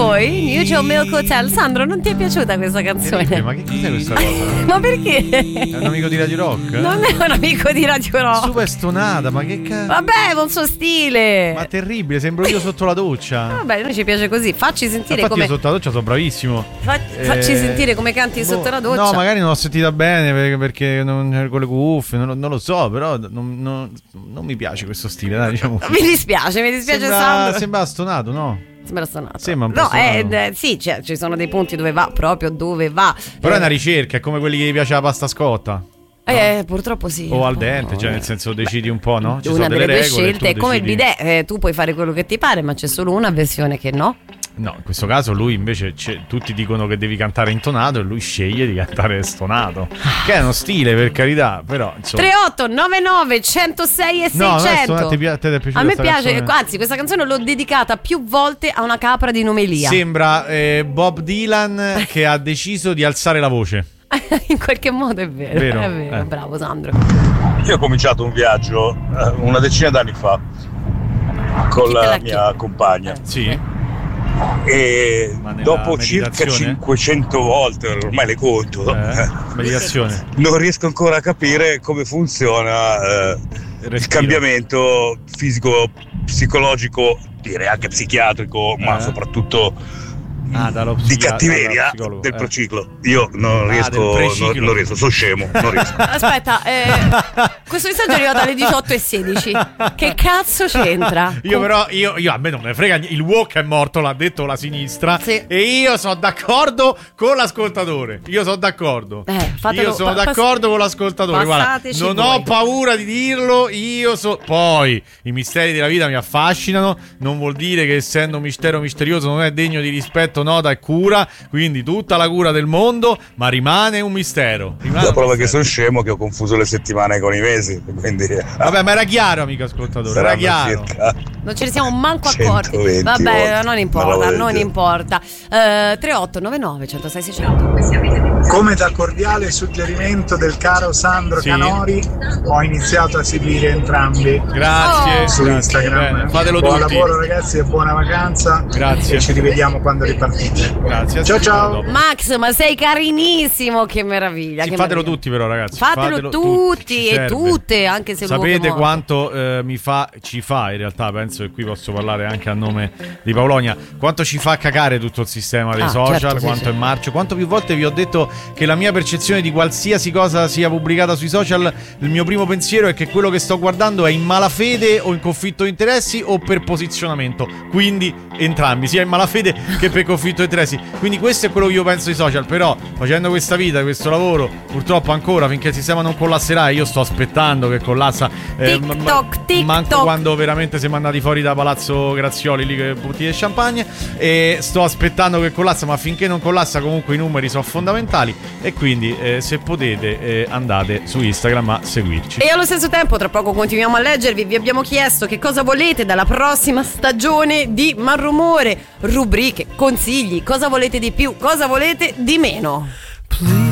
voi, New Joe Milk Hotel. Sandro, non ti è piaciuta questa canzone? Ma che cos'è questa cosa? Ma perché? È un amico di Radio Rock? Non è un amico di Radio Rock. Super stonata, ma che cazzo? Vabbè, con suo stile. Ma terribile, sembro io sotto la doccia. Vabbè, a noi ci piace così. Facci sentire Infatti come. io sotto la doccia sono bravissimo. Facci sentire come canti sotto la doccia. No, magari non l'ho sentita bene perché non con le cuffie, non lo so, però non mi piace questo stile, dai, diciamo. Mi dispiace Sandro. Sembra stonato, no? Sembra stonato. Sembra un po' no, stonato. sì, ci sono dei punti dove va, proprio dove va. Però è una ricerca, è come quelli che gli piace la pasta scotta. Purtroppo sì. O al dente, cioè nel senso decidi un po', no? Ci una sono delle delle due regole, scelte è come il bidet, tu puoi fare quello che ti pare, ma c'è solo una versione che no. No, in questo caso lui invece tutti dicono che devi cantare intonato e lui sceglie di cantare stonato, che è uno stile, per carità, però insomma. 3899 106 e 600. No, ti è piaciuta? A me piace, canzone? anzi questa canzone l'ho dedicata più volte a una capra di nome Elia. Sembra Bob Dylan che ha deciso di alzare la voce. In qualche modo è vero. È vero. Bravo Sandro. Io ho cominciato un viaggio una decina d'anni fa con la mia compagna. Sì. E dopo circa 500 volte, ormai le conto, meditazione, non riesco ancora a capire come funziona il cambiamento fisico, psicologico, direi anche psichiatrico, ma soprattutto di cattiveria del prociclo. Io non riesco, sono scemo, non riesco. Aspetta, questo messaggio è arrivato alle 18:16. Che cazzo c'entra? Io a me non me ne frega, il walk è morto, l'ha detto la sinistra, sì. E io sono d'accordo con l'ascoltatore. Io sono d'accordo. D'accordo con l'ascoltatore. Guarda, non ho paura di dirlo. Poi i misteri della vita mi affascinano. Non vuol dire che essendo un mistero misterioso non è degno di rispetto, nota e cura, quindi tutta la cura del mondo, ma rimane un mistero. La prova che sono scemo che ho confuso le settimane con i mesi, quindi vabbè, ma era chiaro, amico ascoltatore, era chiaro. Non ce ne siamo manco accorti. Vabbè, non importa. 3899 106 600. Come da cordiale suggerimento del caro Sandro Canori, ho iniziato a seguire entrambi. Grazie. Su Instagram. Bene, fatelo buon tutti. Lavoro ragazzi e buona vacanza. Grazie. E ci rivediamo quando ripartite. Grazie. Ciao. Max, ma sei carinissimo, che meraviglia. Sì, fatelo tutti però ragazzi. Fatelo tutti e tutte, anche se sapete quanto ci fa in realtà, penso che qui posso parlare anche a nome di Paolonia, quanto ci fa cacare tutto il sistema dei social, certo, quanto è marcio, quanto più volte vi ho detto che la mia percezione di qualsiasi cosa sia pubblicata sui social, il mio primo pensiero è che quello che sto guardando è in malafede o in conflitto di interessi o per posizionamento, quindi entrambi, sia in malafede che per conflitto di interessi. Quindi questo è quello che io penso ai social. Però facendo questa vita, questo lavoro, purtroppo ancora finché il sistema non collasserà, io sto aspettando che collassa. TikTok. Manco quando veramente siamo andati fuori da Palazzo Grazioli lì che bottiglie di champagne, e sto aspettando che collassa, ma finché non collassa comunque i numeri sono fondamentali. E quindi se potete andate su Instagram a seguirci. E allo stesso tempo tra poco continuiamo a leggervi. Vi abbiamo chiesto che cosa volete dalla prossima stagione di Malrumore, rubriche, consigli, cosa volete di più, cosa volete di meno. Please